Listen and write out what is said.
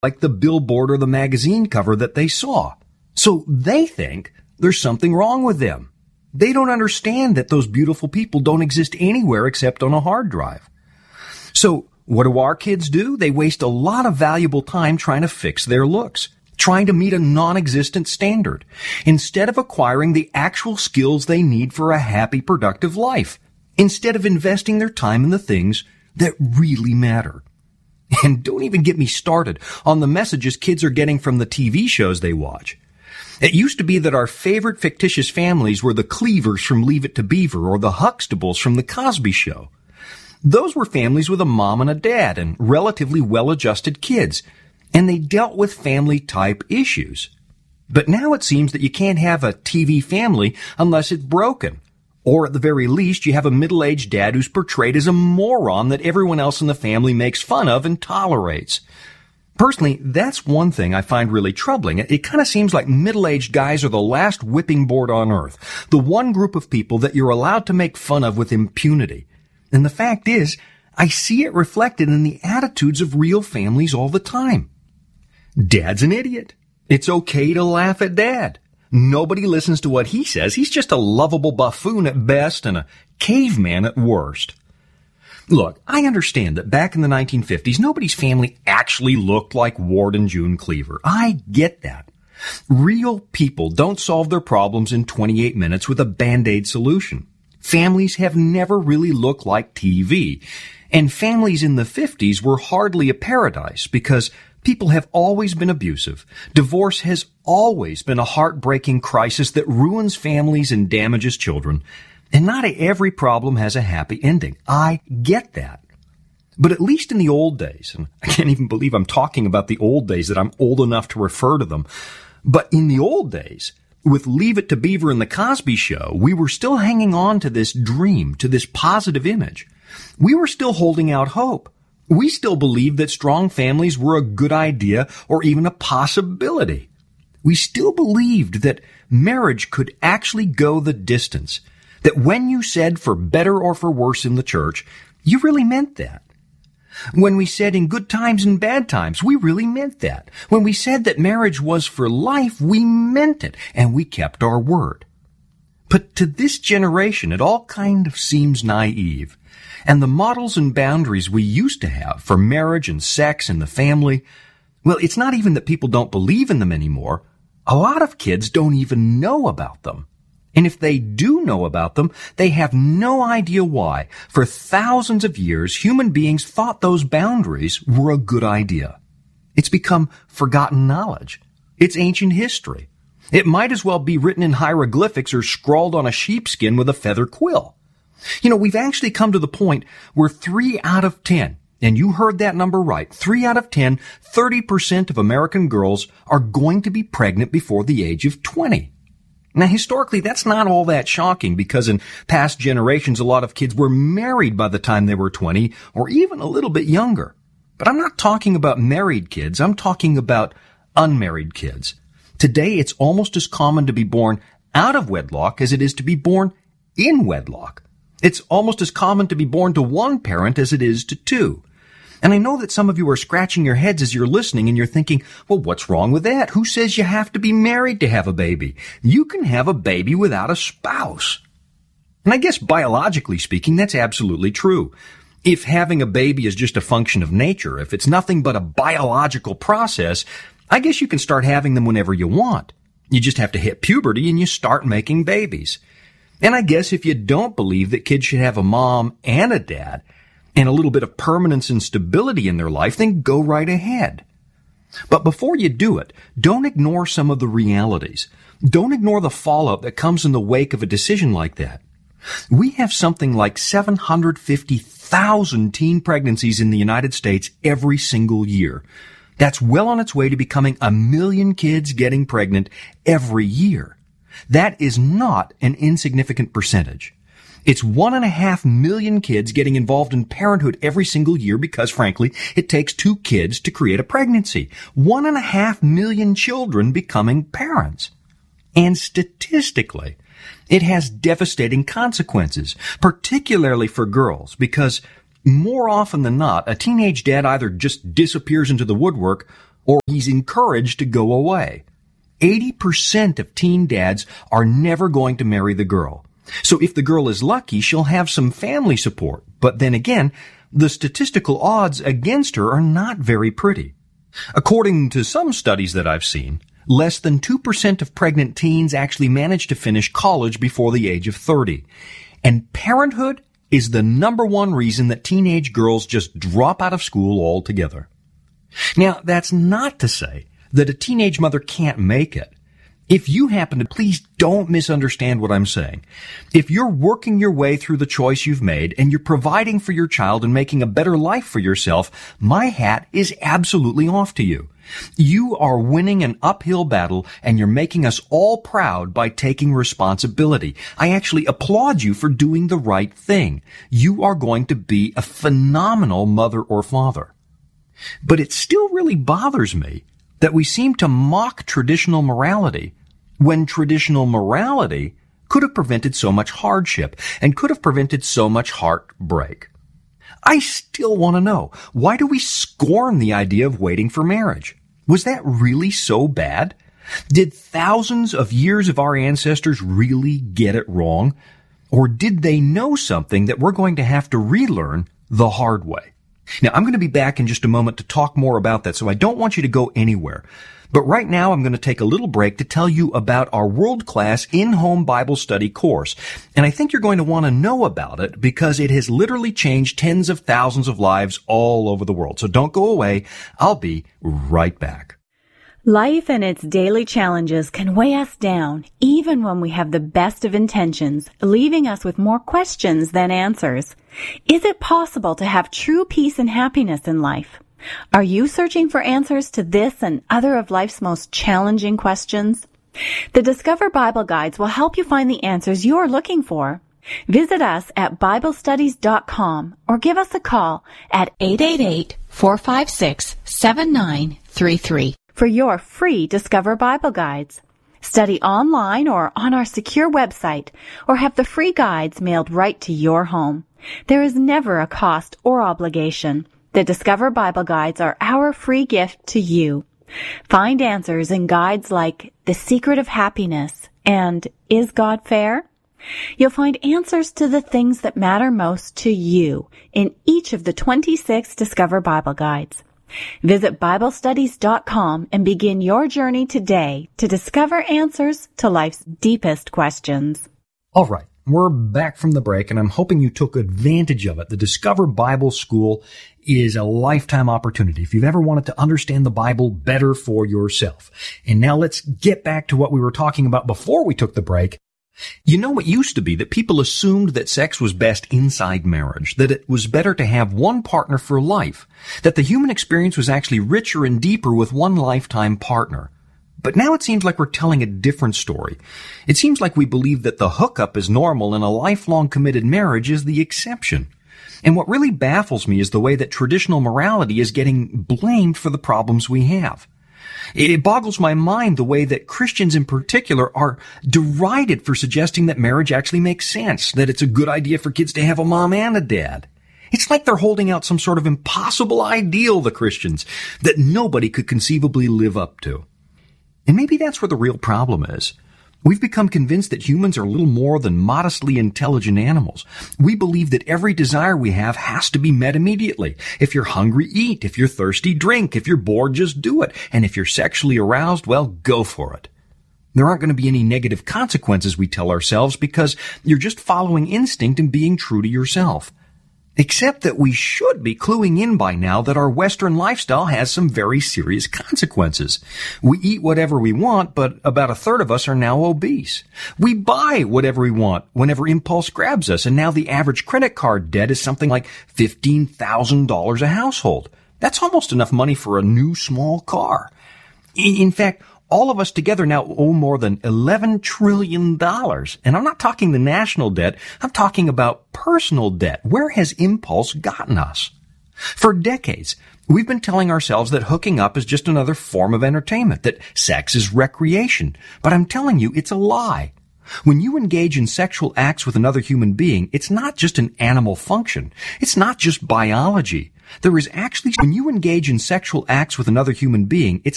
like the billboard or the magazine cover that they saw. So they think there's something wrong with them. They don't understand that those beautiful people don't exist anywhere except on a hard drive. So what do our kids do? They waste a lot of valuable time trying to fix their looks, trying to meet a non-existent standard, instead of acquiring the actual skills they need for a happy, productive life, instead of investing their time in the things that really matter. And don't even get me started on the messages kids are getting from the TV shows they watch. It used to be that our favorite fictitious families were the Cleavers from Leave It to Beaver or the Huxtables from The Cosby Show. Those were families with a mom and a dad and relatively well-adjusted kids, and they dealt with family-type issues. But now it seems that you can't have a TV family unless it's broken. Or at the very least, you have a middle-aged dad who's portrayed as a moron that everyone else in the family makes fun of and tolerates. Personally, that's one thing I find really troubling. It kind of seems like middle-aged guys are the last whipping board on earth, the one group of people that you're allowed to make fun of with impunity. And the fact is, I see it reflected in the attitudes of real families all the time. Dad's an idiot. It's okay to laugh at Dad. Nobody listens to what he says. He's just a lovable buffoon at best and a caveman at worst. Look, I understand that back in the 1950s, nobody's family actually looked like Ward and June Cleaver. I get that. Real people don't solve their problems in 28 minutes with a Band-Aid solution. Families have never really looked like TV. And families in the 50s were hardly a paradise because people have always been abusive. Divorce has always been a heartbreaking crisis that ruins families and damages children. And not every problem has a happy ending. I get that. But at least in the old days, and I can't even believe I'm talking about the old days, that I'm old enough to refer to them. But in the old days, with Leave It to Beaver and The Cosby Show, we were still hanging on to this dream, to this positive image. We were still holding out hope. We still believed that strong families were a good idea or even a possibility. We still believed that marriage could actually go the distance. That when you said for better or for worse in the church, you really meant that. When we said in good times and bad times, we really meant that. When we said that marriage was for life, we meant it, and we kept our word. But to this generation, it all kind of seems naive. And the models and boundaries we used to have for marriage and sex and the family, well, it's not even that people don't believe in them anymore. A lot of kids don't even know about them. And if they do know about them, they have no idea why. For thousands of years, human beings thought those boundaries were a good idea. It's become forgotten knowledge. It's ancient history. It might as well be written in hieroglyphics or scrawled on a sheepskin with a feather quill. You know, we've actually come to the point where 3 out of 10, and you heard that number right, 3 out of 10, 30% of American girls are going to be pregnant before the age of 20. Now, historically, that's not all that shocking because in past generations, a lot of kids were married by the time they were 20 or even a little bit younger. But I'm not talking about married kids. I'm talking about unmarried kids. Today, it's almost as common to be born out of wedlock as it is to be born in wedlock. It's almost as common to be born to one parent as it is to two. And I know that some of you are scratching your heads as you're listening and you're thinking, well, what's wrong with that? Who says you have to be married to have a baby? You can have a baby without a spouse. And I guess biologically speaking, that's absolutely true. If having a baby is just a function of nature, if it's nothing but a biological process, I guess you can start having them whenever you want. You just have to hit puberty and you start making babies. And I guess if you don't believe that kids should have a mom and a dad, and a little bit of permanence and stability in their life, then go right ahead. But before you do it, don't ignore some of the realities. Don't ignore the fallout that comes in the wake of a decision like that. We have something like 750,000 teen pregnancies in the United States every single year. That's well on its way to becoming 1 million kids getting pregnant every year. That is not an insignificant percentage. It's 1.5 million kids getting involved in parenthood every single year because, frankly, it takes 2 kids to create a pregnancy. 1.5 million children becoming parents. And statistically, it has devastating consequences, particularly for girls, because more often than not, a teenage dad either just disappears into the woodwork or he's encouraged to go away. 80% of teen dads are never going to marry the girl. So if the girl is lucky, she'll have some family support. But then again, the statistical odds against her are not very pretty. According to some studies that I've seen, less than 2% of pregnant teens actually manage to finish college before the age of 30. And parenthood is the number one reason that teenage girls just drop out of school altogether. Now, that's not to say that a teenage mother can't make it. If you happen to, please don't misunderstand what I'm saying. If you're working your way through the choice you've made and you're providing for your child and making a better life for yourself, my hat is absolutely off to you. You are winning an uphill battle and you're making us all proud by taking responsibility. I actually applaud you for doing the right thing. You are going to be a phenomenal mother or father. But it still really bothers me that we seem to mock traditional morality when traditional morality could have prevented so much hardship and could have prevented so much heartbreak. I still want to know, why do we scorn the idea of waiting for marriage? Was that really so bad? Did thousands of years of our ancestors really get it wrong? Or did they know something that we're going to have to relearn the hard way? Now, I'm going to be back in just a moment to talk more about that, so I don't want you to go anywhere. But right now, I'm going to take a little break to tell you about our world-class in-home Bible study course. And I think you're going to want to know about it because it has literally changed tens of thousands of lives all over the world. So don't go away. I'll be right back. Life and its daily challenges can weigh us down, even when we have the best of intentions, leaving us with more questions than answers. Is it possible to have true peace and happiness in life? Are you searching for answers to this and other of life's most challenging questions? The Discover Bible Guides will help you find the answers you're looking for. Visit us at BibleStudies.com or give us a call at 888-456-7933 for your free Discover Bible Guides. Study online or on our secure website, or have the free guides mailed right to your home. There is never a cost or obligation. The Discover Bible Guides are our free gift to you. Find answers in guides like The Secret of Happiness and Is God Fair? You'll find answers to the things that matter most to you in each of the 26 Discover Bible Guides. Visit BibleStudies.com and begin your journey today to discover answers to life's deepest questions. All right. We're back from the break, and I'm hoping you took advantage of it. The Discover Bible School is a lifetime opportunity if you've ever wanted to understand the Bible better for yourself. And now let's get back to what we were talking about before we took the break. You know, it used to be that people assumed that sex was best inside marriage, that it was better to have one partner for life, that the human experience was actually richer and deeper with one lifetime partner. But now it seems like we're telling a different story. It seems like we believe that the hookup is normal and a lifelong committed marriage is the exception. And what really baffles me is the way that traditional morality is getting blamed for the problems we have. It boggles my mind the way that Christians in particular are derided for suggesting that marriage actually makes sense, that it's a good idea for kids to have a mom and a dad. It's like they're holding out some sort of impossible ideal, the Christians, that nobody could conceivably live up to. And maybe that's where the real problem is. We've become convinced that humans are little more than modestly intelligent animals. We believe that every desire we have has to be met immediately. If you're hungry, eat. If you're thirsty, drink. If you're bored, just do it. And if you're sexually aroused, well, go for it. There aren't going to be any negative consequences, we tell ourselves, because you're just following instinct and being true to yourself. Except that we should be cluing in by now that our Western lifestyle has some very serious consequences. We eat whatever we want, but about a third of us are now obese. We buy whatever we want whenever impulse grabs us, and now the average credit card debt is something like $15,000 a household. That's almost enough money for a new small car. In fact, all of us together now owe more than $11 trillion. And I'm not talking the national debt. I'm talking about personal debt. Where has impulse gotten us? For decades, we've been telling ourselves that hooking up is just another form of entertainment, that sex is recreation. But I'm telling you, it's a lie. When you engage in sexual acts with another human being, it's not just an animal function. It's not just biology. There is actually, when you engage in sexual acts with another human being, it's